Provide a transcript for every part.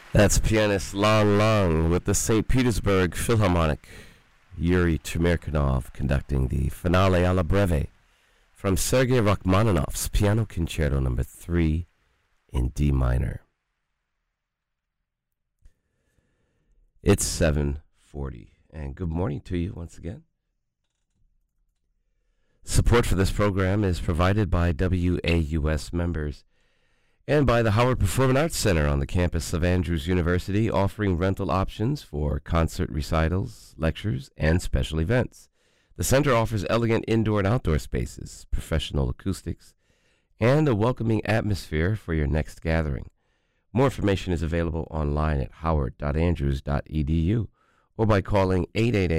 That's pianist Lan Lang with the St. Petersburg Philharmonic. Yuri Tremirkanov conducting the Finale alla Breve from Sergei Rachmaninoff's Piano Concerto No. 3 in D minor. It's 7:40, and good morning to you once again. Support for this program is provided by WAUS members and by the Howard Performing Arts Center on the campus of Andrews University, offering rental options for concert recitals, lectures, and special events. The center offers elegant indoor and outdoor spaces, professional acoustics, and a welcoming atmosphere for your next gathering. More information is available online at howard.andrews.edu or by calling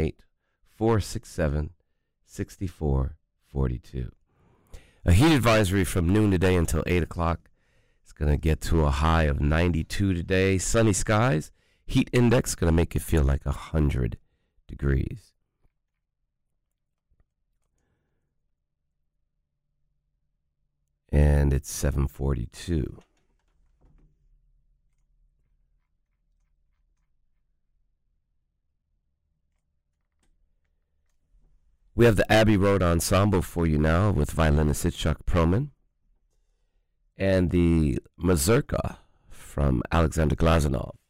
888-467-6442. A heat advisory from noon today until 8 o'clock. It's going to get to a high of 92 today. Sunny skies. Heat index going to make it feel like 100 degrees. And it's 7:42. We have the Abbey Road Ensemble for you now with violinist Itzhak Perlman and the Mazurka from Alexander Glazunov.